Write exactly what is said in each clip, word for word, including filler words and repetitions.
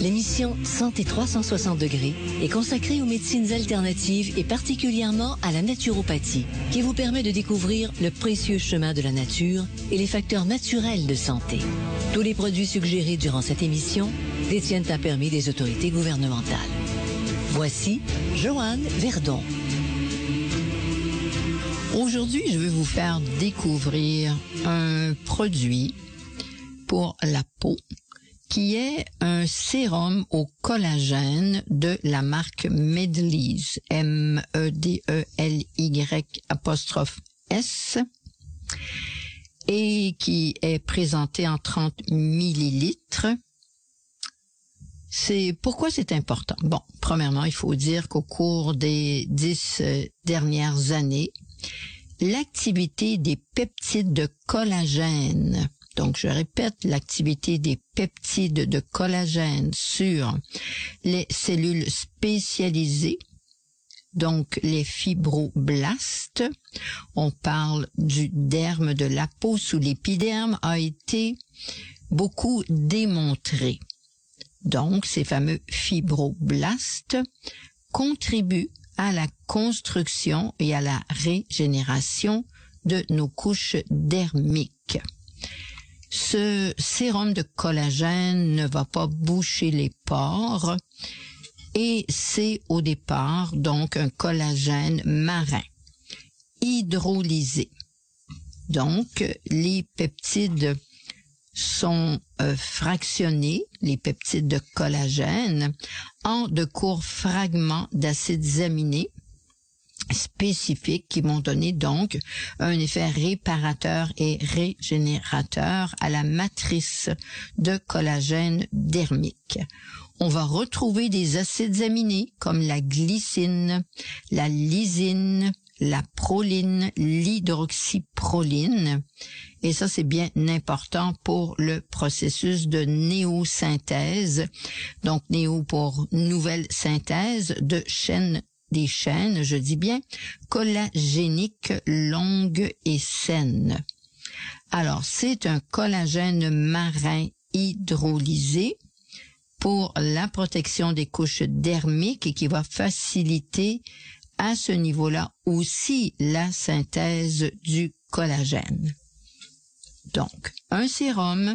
L'émission Santé trois cent soixante degrés est consacrée aux médecines alternatives et particulièrement à la naturopathie, qui vous permet de découvrir le précieux chemin de la nature et les facteurs naturels de santé. Tous les produits suggérés durant cette émission détiennent un permis des autorités gouvernementales. Voici Joanne Verdon. Aujourd'hui, je vais vous faire découvrir un produit pour la peau qui est un sérum au collagène de la marque Medleys, M E D E L Y apostrophe S, et qui est présenté en trente millilitres. C'est pourquoi c'est important. Bon, premièrement, il faut dire qu'au cours des dix dernières années, l'activité des peptides de collagène, donc je répète, l'activité des peptides de collagène sur les cellules spécialisées, donc les fibroblastes, on parle du derme de la peau sous l'épiderme, a été beaucoup démontré. Donc, ces fameux fibroblastes contribuent à la construction et à la régénération de nos couches dermiques. Ce sérum de collagène ne va pas boucher les pores et c'est au départ donc un collagène marin, hydrolysé. Donc, les peptides sont euh, fractionnés, les peptides de collagène, en de courts fragments d'acides aminés spécifiques qui vont donner donc un effet réparateur et régénérateur à la matrice de collagène dermique. On va retrouver des acides aminés comme la glycine, la lysine, la proline, l'hydroxyproline. Et ça, c'est bien important pour le processus de néosynthèse. Donc, néo pour nouvelle synthèse de chaînes, des chaînes, je dis bien, collagéniques longues et saines. Alors, c'est un collagène marin hydrolysé pour la protection des couches dermiques et qui va faciliter à ce niveau-là aussi la synthèse du collagène. Donc, un sérum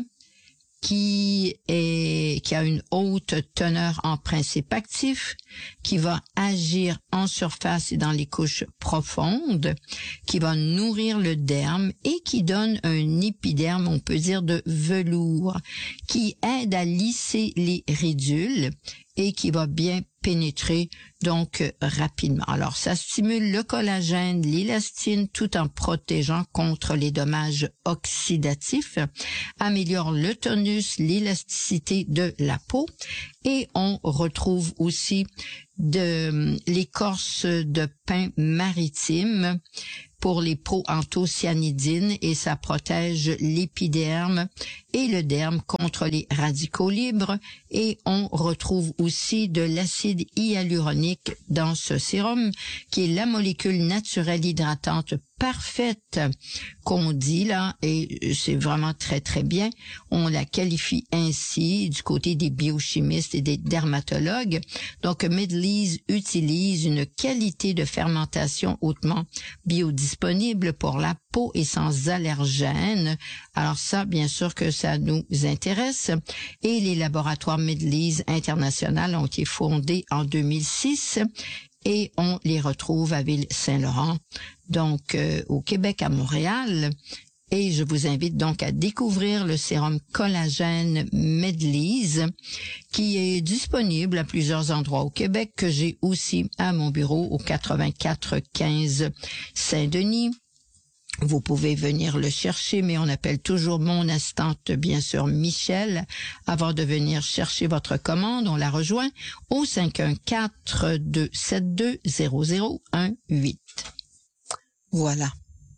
qui est qui a une haute teneur en principe actif, qui va agir en surface et dans les couches profondes, qui va nourrir le derme et qui donne un épiderme, on peut dire, de velours, qui aide à lisser les ridules et qui va bien pénétrer donc rapidement. Alors, ça stimule le collagène, l'élastine, tout en protégeant contre les dommages oxydatifs, améliore le tonus, l'élasticité de la peau, et on retrouve aussi de l'écorce de pin maritime pour les proanthocyanidines et ça protège l'épiderme et le derme contre les radicaux libres et on retrouve aussi de l'acide hyaluronique dans ce sérum qui est la molécule naturelle hydratante parfaite qu'on dit là et c'est vraiment très très bien. On la qualifie ainsi du côté des biochimistes et des dermatologues. Donc Medleys utilise une qualité de fermentation hautement biodisponible pour la peau et sans allergènes. Alors ça, bien sûr que ça nous intéresse. Et les laboratoires Medleys international ont été fondés en deux mille six et on les retrouve à Ville-Saint-Laurent, donc euh, au Québec, à Montréal. Et je vous invite donc à découvrir le sérum collagène Medleys qui est disponible à plusieurs endroits au Québec, que j'ai aussi à mon bureau au quatre-vingt-quatre quinze Saint-Denis. Vous pouvez venir le chercher, mais on appelle toujours mon assistante, bien sûr, Michel, avant de venir chercher votre commande. On la rejoint au cinq un quatre, deux sept deux, zéro zéro un huit. Voilà.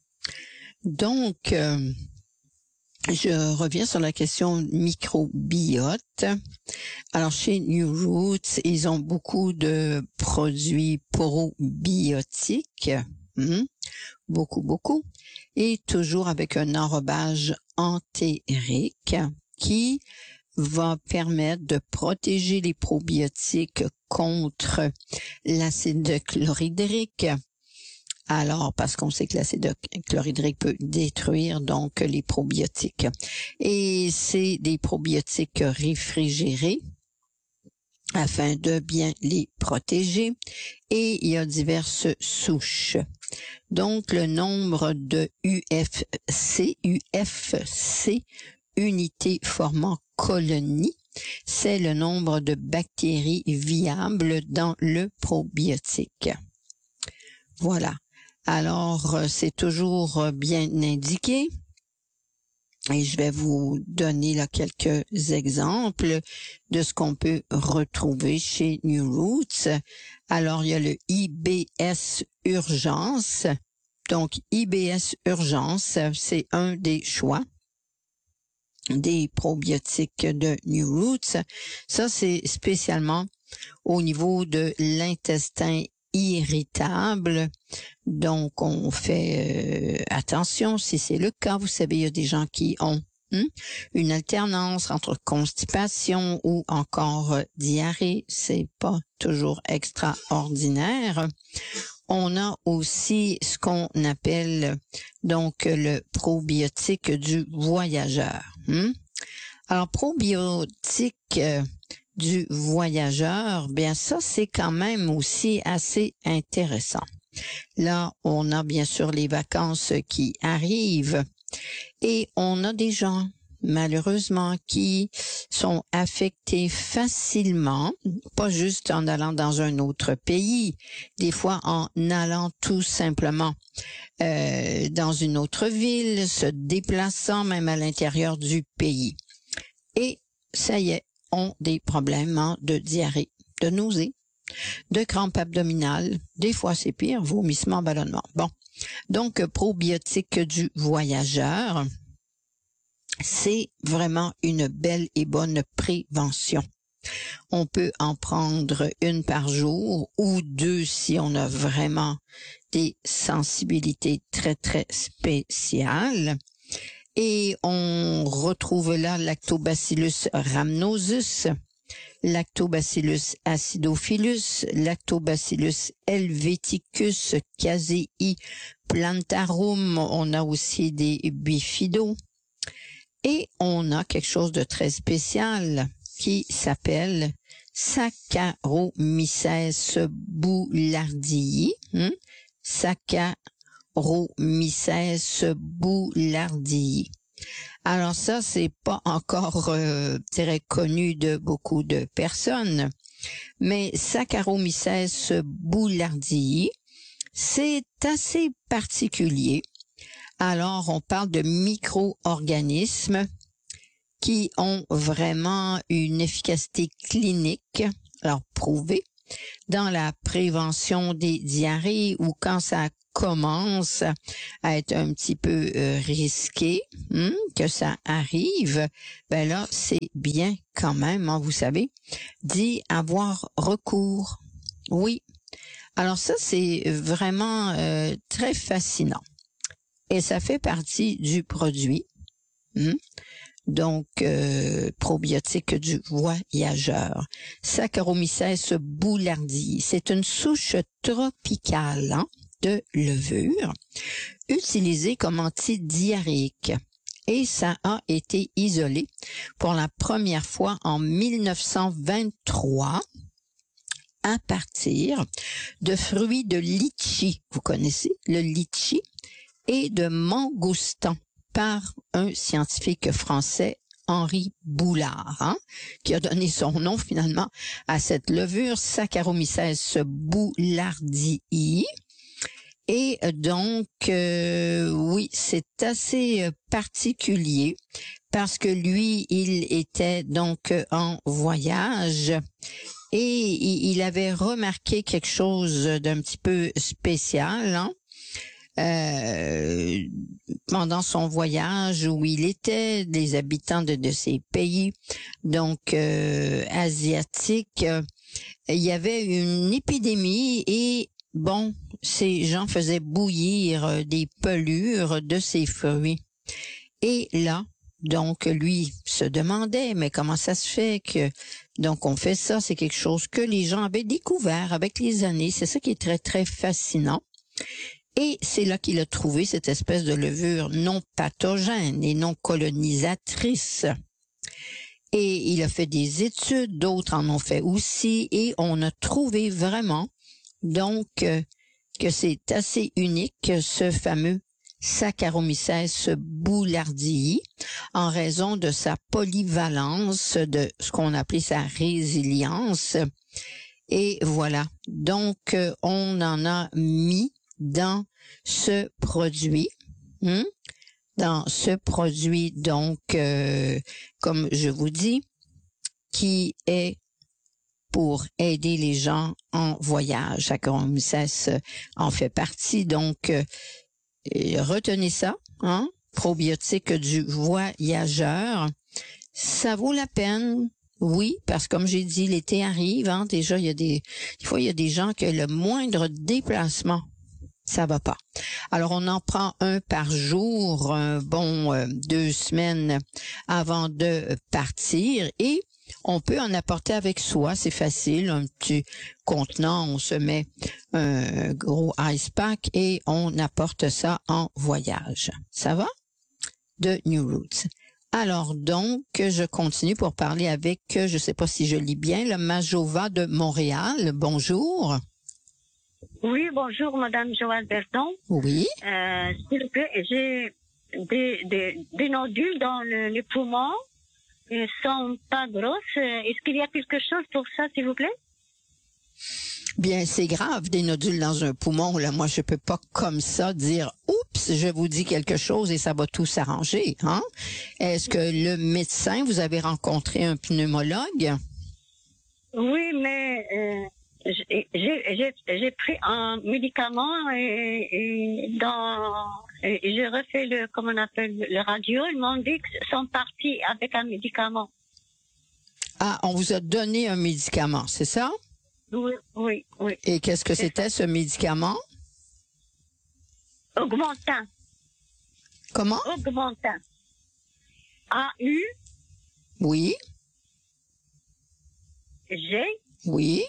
Donc, euh, je reviens sur la question microbiote. Alors, chez New Roots, ils ont beaucoup de produits probiotiques. Hum, beaucoup, beaucoup. Et toujours avec un enrobage entérique qui va permettre de protéger les probiotiques contre l'acide chlorhydrique. Alors, parce qu'on sait que l'acide chlorhydrique peut détruire donc les probiotiques. Et c'est des probiotiques réfrigérés afin de bien les protéger. Et il y a diverses souches. Donc, le nombre de U F C, U F C, unités formant colonie, c'est le nombre de bactéries viables dans le probiotique. Voilà. Alors, c'est toujours bien indiqué. Et je vais vous donner là quelques exemples de ce qu'on peut retrouver chez New Roots. Alors, il y a le I B S Urgence. Donc, I B S Urgence, c'est un des choix des probiotiques de New Roots. Ça, c'est spécialement au niveau de l'intestin irritable. Donc, on fait euh, attention si c'est le cas. Vous savez, il y a des gens qui ont hein, une alternance entre constipation ou encore euh, diarrhée. C'est pas toujours extraordinaire. On a aussi ce qu'on appelle donc le probiotique du voyageur. Hein? Alors, probiotique euh, du voyageur, bien ça, c'est quand même aussi assez intéressant. Là, on a bien sûr les vacances qui arrivent et on a des gens, malheureusement, qui sont affectés facilement, pas juste en allant dans un autre pays, des fois en allant tout simplement euh, dans une autre ville, se déplaçant même à l'intérieur du pays. Et ça y est, ont des problèmes hein, de diarrhée, de nausée, de crampes abdominales, des fois c'est pire, vomissement, ballonnement. Bon, donc probiotique du voyageur, c'est vraiment une belle et bonne prévention. On peut en prendre une par jour ou deux si on a vraiment des sensibilités très, très spéciales. Et on retrouve là Lactobacillus rhamnosus, Lactobacillus acidophilus, Lactobacillus helveticus, casei plantarum. On a aussi des bifidos. Et on a quelque chose de très spécial qui s'appelle Saccharomyces boulardii. Hein? Saccharomyces boulardii. Alors ça, c'est pas encore euh, très connu de beaucoup de personnes, mais Saccharomyces boulardii, c'est assez particulier. Alors, on parle de micro-organismes qui ont vraiment une efficacité clinique, alors prouvée, dans la prévention des diarrhées ou quand ça commence à être un petit peu euh, risqué, hein, que ça arrive, ben là, c'est bien quand même, hein, vous savez, d'y avoir recours. Oui. Alors ça, c'est vraiment euh, très fascinant. Et ça fait partie du produit, hein? Donc euh, probiotique du voyageur. Saccharomyces boulardii, c'est une souche tropicale hein, de levure utilisée comme antidiarrhéique. Et ça a été isolé pour la première fois en mille neuf cent vingt-trois à partir de fruits de litchi. Vous connaissez le litchi? Et de mangoustan par un scientifique français, Henri Boulard, hein, qui a donné son nom finalement à cette levure Saccharomyces boulardii. Et donc, euh, oui, c'est assez particulier parce que lui, il était donc en voyage et il avait remarqué quelque chose d'un petit peu spécial, hein. Euh, pendant son voyage où il était, les habitants de, de ces pays donc euh, asiatiques, euh, il y avait une épidémie et bon, ces gens faisaient bouillir des pelures de ces fruits. Et là, donc lui se demandait, mais comment ça se fait que donc on fait ça? C'est quelque chose que les gens avaient découvert avec les années. C'est ça qui est très, très fascinant. Et c'est là qu'il a trouvé cette espèce de levure non pathogène et non colonisatrice. Et il a fait des études, d'autres en ont fait aussi, et on a trouvé vraiment donc euh, que c'est assez unique, ce fameux Saccharomyces boulardii, en raison de sa polyvalence, de ce qu'on appelait sa résilience. Et voilà, donc euh, on en a mis dans ce produit, hein? Dans ce produit, donc, euh, comme je vous dis, qui est pour aider les gens en voyage. Saccharomyces en fait partie, donc euh, retenez ça, hein? Probiotique du voyageur. Ça vaut la peine, oui, parce que comme j'ai dit, l'été arrive, hein? Déjà, il y a des, des fois, il y a des gens que le moindre déplacement, ça va pas. Alors, on en prend un par jour, un bon euh, deux semaines avant de partir, et on peut en apporter avec soi, c'est facile, un petit contenant, on se met un gros ice pack et on apporte ça en voyage. Ça va? De New Roots. Alors donc, je continue pour parler avec, je sais pas si je lis bien, le Majova de Montréal. Bonjour. Oui, bonjour, Madame Joanne Berton. Oui. Euh, s'il vous plaît, j'ai des, des, des nodules dans le, les poumons. Ils sont pas grosses. Est-ce qu'il y a quelque chose pour ça, s'il vous plaît? Bien, c'est grave, des nodules dans un poumon. Là, moi, je peux pas comme ça dire, oups, je vous dis quelque chose et ça va tout s'arranger, hein? Est-ce que le médecin, vous avez rencontré un pneumologue? Oui, mais euh, j'ai, j'ai, j'ai pris un médicament et, et dans et j'ai refait le, comment on appelle, le radio. Ils m'ont dit qu'ils sont partis avec un médicament. Ah, on vous a donné un médicament, c'est ça? Oui, oui, oui. Et qu'est-ce que C'est c'était ce médicament? Augmentin. Comment? Augmentin. A U Oui, G oui,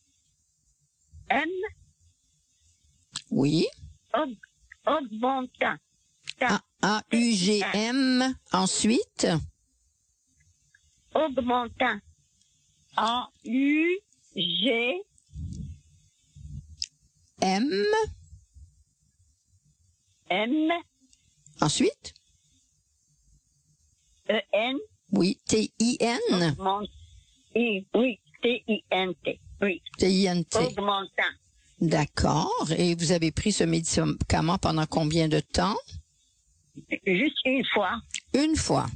M oui. Aug, Augmentin. A, A U G M. Ensuite? Augmentin. A U G M. M Ensuite? E N. Oui, T I N. Augment- I- Oui, T I N T. Oui. T I N T. Augmentin. D'accord. Et vous avez pris ce médicament pendant combien de temps? Juste une fois. Une fois.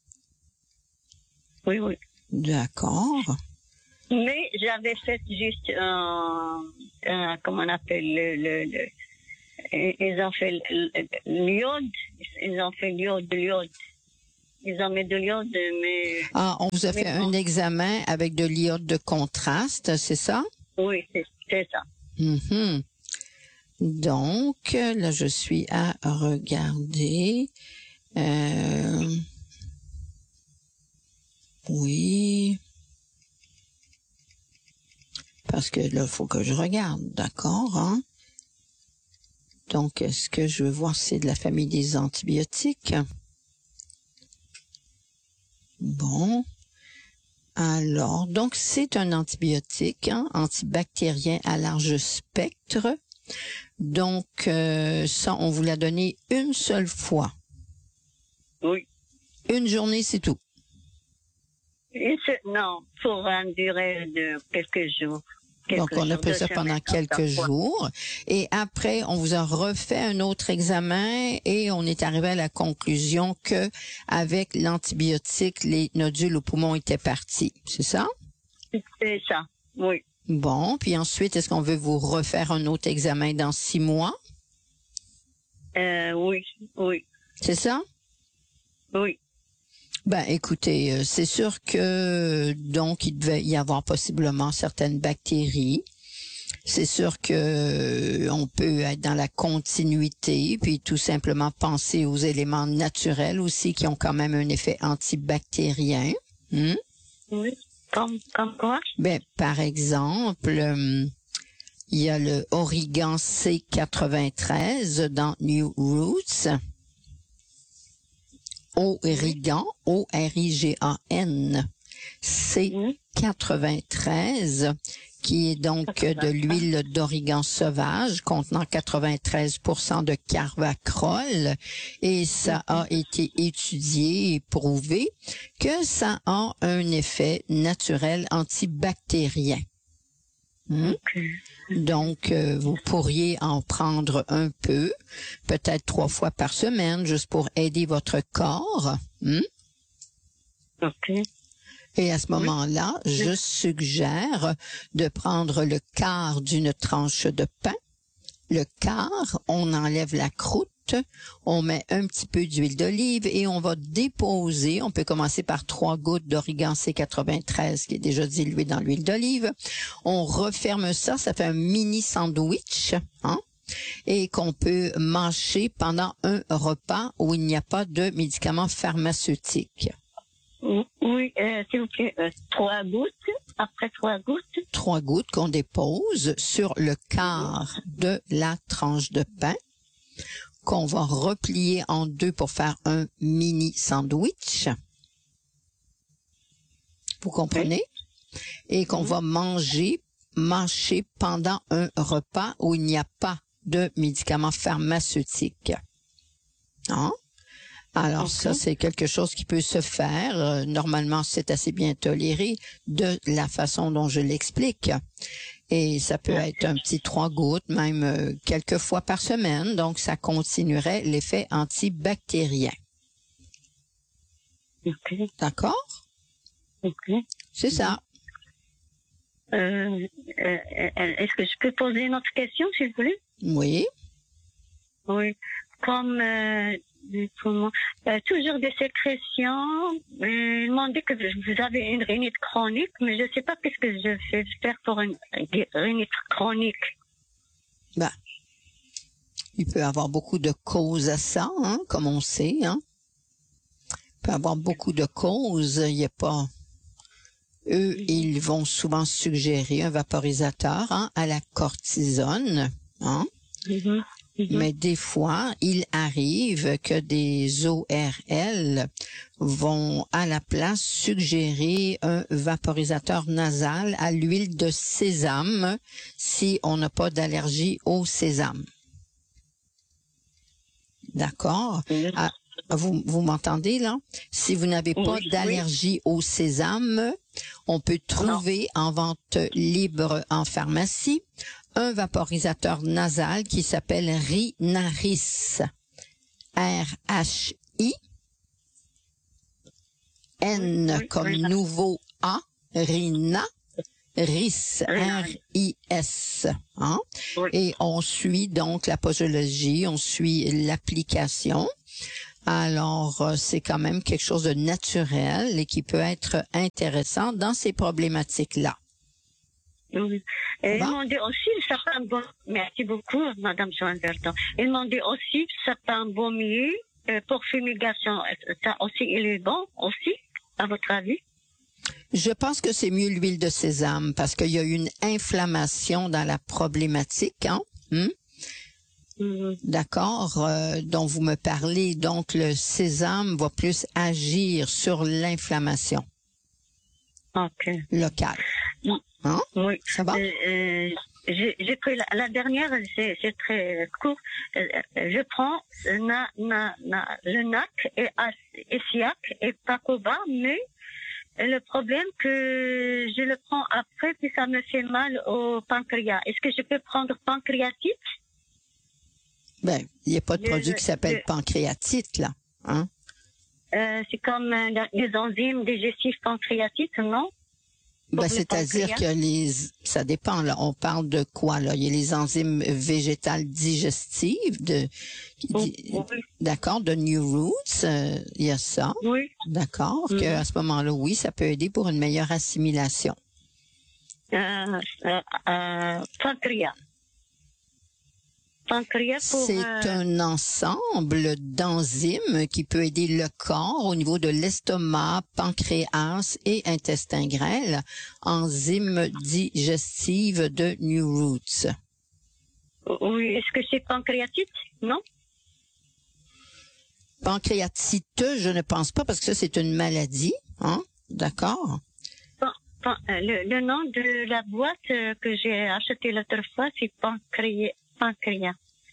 Oui, oui. D'accord. Mais j'avais fait juste un, un comment on appelle le, le, le ils ont fait l'iode, ils ont fait l'iode, de l'iode. Ils ont mis de l'iode, mais... Ah, on vous a mais fait bon. un examen avec de l'iode de contraste, c'est ça? Oui, c'est, c'est ça. Mhm. Donc, là, je suis à regarder. Euh, oui. Parce que là, il faut que je regarde, d'accord, hein? Donc, est-ce que je veux voir si c'est de la famille des antibiotiques? Bon. Alors, donc, c'est un antibiotique, hein, antibactérien à large spectre. Donc, euh, ça, on vous l'a donné une seule fois. Oui. Une journée, c'est tout. Et c'est- non, pour une durée de quelques jours. Donc, Quelques on a jours, fait deux ça pendant semaines, quelques parfois. jours. Et après, on vous a refait un autre examen et on est arrivé à la conclusion que avec l'antibiotique, les nodules au poumon étaient partis. C'est ça? C'est ça, oui. Bon. Puis ensuite, est-ce qu'on veut vous refaire un autre examen dans six mois? Euh, oui, oui, C'est ça? oui. Ben, écoutez, euh, c'est sûr que donc il devait y avoir possiblement certaines bactéries. c'est sûr que on peut être dans la continuité, puis tout simplement penser aux éléments naturels aussi qui ont quand même un effet antibactérien. Hmm? Oui. Comme, comme quoi? Ben, par exemple, euh, il y a le Origan C quatre-vingt-treize dans New Roots. Origan, O R I G A N, C quatre-vingt-treize, qui est donc de l'huile d'origan sauvage contenant quatre-vingt-treize pour cent de carvacrol, et ça a été étudié et prouvé que ça a un effet naturel antibactérien. Hmm? Donc, euh, vous pourriez en prendre un peu, peut-être trois fois par semaine, juste pour aider votre corps. Hmm? OK. Et à ce moment-là, je suggère de prendre le quart d'une tranche de pain. Le quart, on enlève la croûte, on met un petit peu d'huile d'olive et on va déposer, on peut commencer par trois gouttes d'origan C quatre-vingt-treize qui est déjà dilué dans l'huile d'olive. On referme ça, ça fait un mini sandwich, hein, et qu'on peut mâcher pendant un repas où il n'y a pas de médicaments pharmaceutiques. Oui, euh, s'il vous plaît, euh, trois gouttes, après trois gouttes. Trois gouttes qu'on dépose sur le quart de la tranche de pain, qu'on va replier en deux pour faire un mini sandwich. Vous comprenez? Et qu'on va manger, mâcher pendant un repas où il n'y a pas de médicaments pharmaceutiques. Hein? Alors okay. Ça, c'est quelque chose qui peut se faire. Euh, normalement, c'est assez bien toléré de la façon dont je l'explique. Et ça peut être un petit trois gouttes, même euh, quelques fois par semaine. Donc, ça continuerait l'effet antibactérien. Okay. D'accord? OK. C'est ça. Euh, euh, est-ce que je peux poser une autre question, s'il vous plaît? Oui. Oui. Comme... Euh, Comment, euh, toujours des sécrétions. Euh, ils m'ont dit que vous avez une rhinite chronique, mais je ne sais pas qu'est-ce que je fais faire pour une rhinite chronique. Ben, il peut y avoir beaucoup de causes à ça, hein, comme on sait. Hein. Il peut y avoir beaucoup de causes. Il n'y a pas... Eux, ils vont souvent suggérer un vaporisateur hein, à la cortisone. Hein. Mm-hmm. Mais des fois, il arrive que des O R L vont à la place suggérer un vaporisateur nasal à l'huile de sésame si on n'a pas d'allergie au sésame. D'accord? Ah, vous vous m'entendez là? Si vous n'avez pas oui, d'allergie oui. au sésame, on peut trouver non. en vente libre en pharmacie un vaporisateur nasal qui s'appelle Rhinaris. R H I N oui, comme oui. nouveau A, Rhina, Ris, R I S. Hein? Oui. Et on suit donc la posologie, on suit l'application. Alors, c'est quand même quelque chose de naturel et qui peut être intéressant dans ces problématiques-là. Oui. Et bon. Ils m'ont dit aussi certains bon... Merci beaucoup, Madame Joan-Verdon. Ils m'ont dit aussi certains baumiers euh, pour fumigation. Ça aussi, il est bon aussi, à votre avis? Je pense que c'est mieux l'huile de sésame parce qu'il y a une inflammation dans la problématique, hein? Hmm? Mm-hmm. D'accord, euh, dont vous me parlez. Donc, le sésame va plus agir sur l'inflammation okay. locale. Mm. Hein? Oui. Ça va? Euh, euh, j'ai, j'ai pris la, la dernière, c'est, c'est très court. Euh, je prends na, na, na, le N A C et Essiac et Pacoba, mais le problème que je le prends après puis ça me fait mal au pancréas. Est-ce que je peux prendre pancréatite? Ben, il n'y a pas de produit le, qui s'appelle le, pancréatite, là. Hein? Euh, c'est comme euh, les enzymes digestifs pancréatites, non? Ben, c'est-à-dire que les, ça dépend, là. On parle de quoi, là? Il y a les enzymes végétales digestives de, oui. d'accord, de New Roots, euh, il y a ça. Oui. D'accord, mm. que à ce moment-là, oui, ça peut aider pour une meilleure assimilation. euh, euh, euh, pancréas. Pancréas pour... C'est euh, un ensemble d'enzymes qui peut aider le corps au niveau de l'estomac, pancréas et intestin grêle, enzymes digestives de New Roots. oui, est-ce que c'est pancréatite? Non? Pancréatite, je ne pense pas parce que ça c'est une maladie, hein? D'accord? Pan- pan- euh, le, le nom de la boîte euh, que j'ai achetée l'autre fois, c'est pancréas. Pancréas.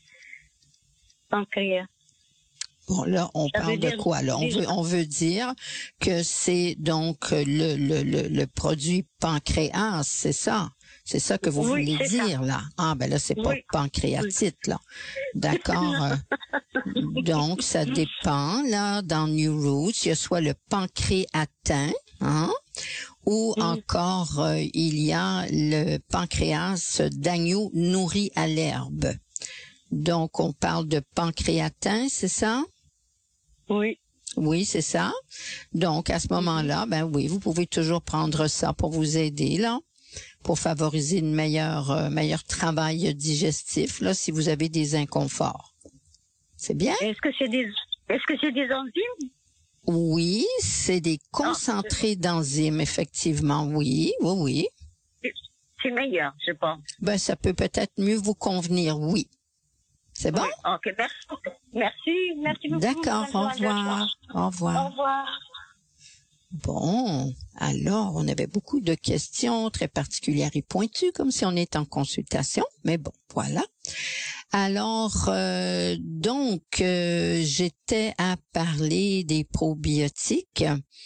Pancréas. Bon, là, on Ça parle veut de dire quoi, là? On déjà- veut, on veut dire que c'est donc le, le, le, le produit pancréas, c'est ça? C'est ça que vous Oui, voulez c'est ça. dire, là? Ah, ben là, c'est pas Oui. pancréatite, là. D'accord? euh, donc, ça dépend, là, dans New Roots, il y a soit le pancréatin, hein? Ou Mm. encore, euh, il y a le pancréas d'agneau nourri à l'herbe. Donc, on parle de pancréatin, c'est ça? Oui. Oui, c'est ça. Donc, à ce moment-là, ben oui, vous pouvez toujours prendre ça pour vous aider, là, pour favoriser une meilleure, euh, meilleur travail digestif, là, si vous avez des inconforts. C'est bien? Est-ce que c'est des, est-ce que c'est des enzymes? Oui, c'est des concentrés d'enzymes, effectivement, oui, oui, oui. C'est meilleur, je pense. Ben, ça peut peut-être mieux vous convenir, oui. C'est bon? Oui. Ok, merci. Merci, merci beaucoup. D'accord, Bonne au journée. revoir. Au Au revoir. revoir. Bon, alors, on avait beaucoup de questions très particulières et pointues, comme si on était en consultation, mais bon, voilà. Alors, euh, donc, euh, j'étais à parler des probiotiques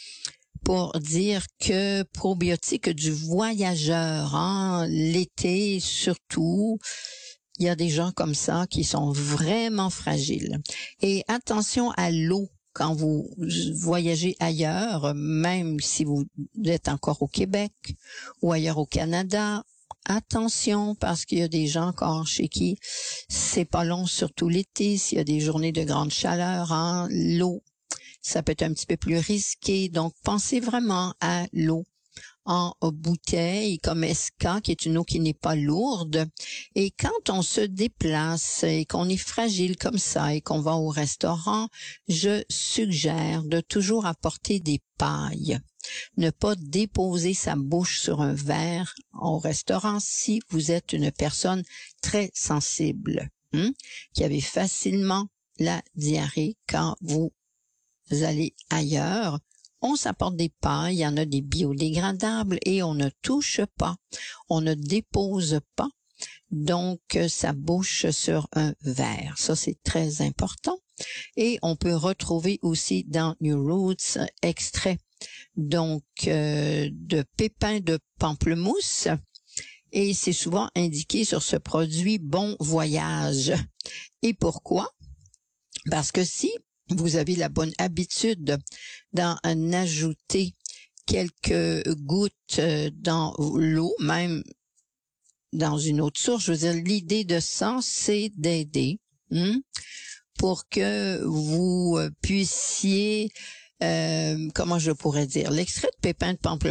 pour dire que probiotiques du voyageur, hein, l'été surtout, il y a des gens comme ça qui sont vraiment fragiles. Et attention à l'eau. Quand vous voyagez ailleurs, même si vous êtes encore au Québec ou ailleurs au Canada, attention parce qu'il y a des gens encore chez qui c'est pas long, surtout l'été, s'il y a des journées de grande chaleur, hein, l'eau, ça peut être un petit peu plus risqué. Donc, pensez vraiment à l'eau en bouteille comme Esca, qui est une eau qui n'est pas lourde. Et quand on se déplace et qu'on est fragile comme ça et qu'on va au restaurant, je suggère de toujours apporter des pailles. Ne pas déposer sa bouche sur un verre au restaurant si vous êtes une personne très sensible, hein, qui avait facilement la diarrhée quand vous allez ailleurs. On s'apporte des pailles, il y en a des biodégradables et on ne touche pas, on ne dépose pas, donc sa bouche sur un verre. Ça, c'est très important. Et on peut retrouver aussi dans New Roots extrait donc euh, de pépins de pamplemousse et c'est souvent indiqué sur ce produit Bon Voyage. Et pourquoi? Parce que si vous avez la bonne habitude d'en ajouter quelques gouttes dans l'eau, même dans une autre source. Je veux dire, l'idée de ça, c'est d'aider hein, pour que vous puissiez, euh, comment je pourrais dire, l'extrait de pépins de pamplemousse